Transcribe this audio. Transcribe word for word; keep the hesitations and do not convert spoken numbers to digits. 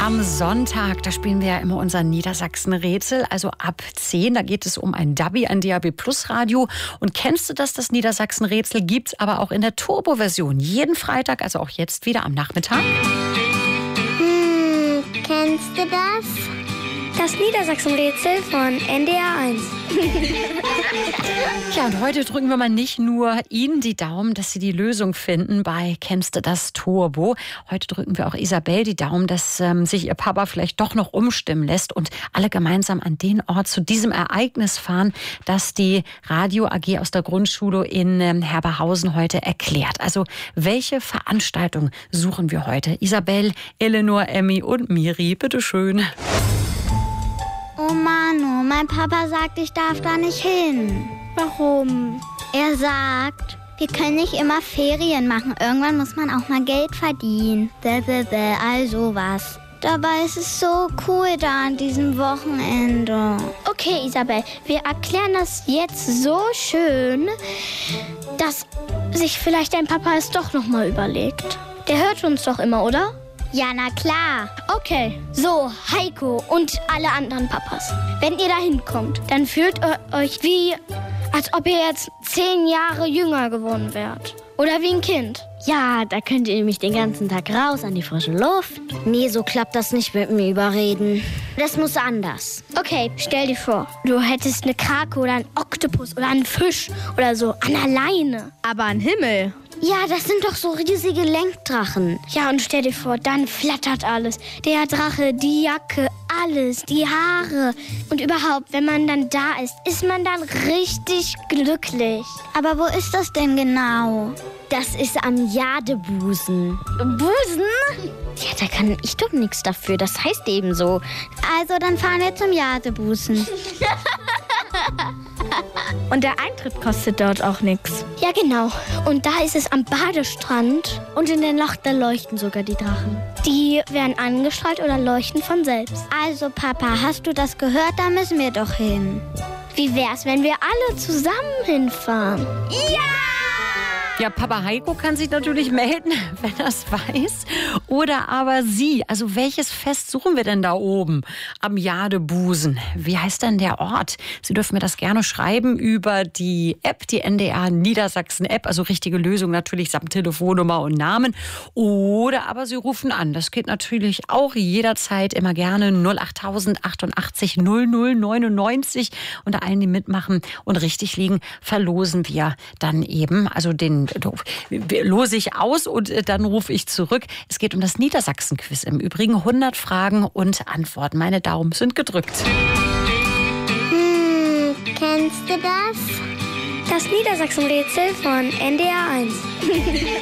Am Sonntag, da spielen wir ja immer unser Niedersachsen-Rätsel, also ab zehn. Da geht es um ein Dubby, ein D A B Plus Radio. Und kennst du das, das Niedersachsen-Rätsel gibt's aber auch in der Turbo-Version. Jeden Freitag, also auch jetzt wieder am Nachmittag. Hm, kennst du das? Das Niedersachsen-Rätsel von N D R eins. Ja, und heute drücken wir mal nicht nur Ihnen die Daumen, dass Sie die Lösung finden bei Kennst du das Turbo. Heute drücken wir auch Isabel die Daumen, dass ähm, sich ihr Papa vielleicht doch noch umstimmen lässt und alle gemeinsam an den Ort zu diesem Ereignis fahren, das die Radio A G aus der Grundschule in ähm, Herberhausen heute erklärt. Also welche Veranstaltung suchen wir heute? Isabel, Eleanor, Emmy und Miri, bitteschön. Oh Manu, mein Papa sagt, ich darf da nicht hin. Warum? Er sagt, wir können nicht immer Ferien machen. Irgendwann muss man auch mal Geld verdienen. Bäh, bäh, bäh, all sowas. Dabei ist es so cool da an diesem Wochenende. Okay, Isabel, wir erklären das jetzt so schön, dass sich vielleicht dein Papa es doch noch mal überlegt. Der hört uns doch immer, oder? Ja, na klar. Okay, so, Heiko und alle anderen Papas. Wenn ihr da hinkommt, dann fühlt ihr euch wie, als ob ihr jetzt zehn Jahre jünger geworden wärt. Oder wie ein Kind. Ja, da könnt ihr nämlich den ganzen Tag raus an die frische Luft. Nee, so klappt das nicht mit mir überreden. Das muss anders. Okay, stell dir vor, du hättest eine Krake oder einen Oktopus oder einen Fisch oder so an der Leine. Aber ein Himmel. Ja, das sind doch so riesige Lenkdrachen. Ja, und stell dir vor, dann flattert alles. Der Drache, die Jacke, alles, die Haare. Und überhaupt, wenn man dann da ist, ist man dann richtig glücklich. Aber wo ist das denn genau? Das ist am Jadebusen. Busen? Ja, da kann ich doch nichts dafür. Das heißt eben so. Also, dann fahren wir zum Jadebusen. Und der Eintritt kostet dort auch nichts. Ja, genau. Und da ist es am Badestrand. Und in den Loch, da leuchten sogar die Drachen. Die werden angestrahlt oder leuchten von selbst. Also, Papa, hast du das gehört? Da müssen wir doch hin. Wie wär's, wenn wir alle zusammen hinfahren? Ja! Ja, Papa Heiko kann sich natürlich melden, wenn er es weiß. Oder aber Sie. Also welches Fest suchen wir denn da oben am Jadebusen? Wie heißt denn der Ort? Sie dürfen mir das gerne schreiben über die App, die N D R Niedersachsen App. Also richtige Lösung natürlich samt Telefonnummer und Namen. Oder aber Sie rufen an. Das geht natürlich auch jederzeit immer gerne null acht tausend achtundachtzig null null neunundneunzig. Unter allen, die mitmachen und richtig liegen, verlosen wir dann eben, also den lose ich aus und dann rufe ich zurück. Es geht um das Niedersachsen-Quiz im Übrigen. hundert Fragen und Antworten. Meine Daumen sind gedrückt. Hm, kennst du das? Das Niedersachsen-Rätsel von N D R eins.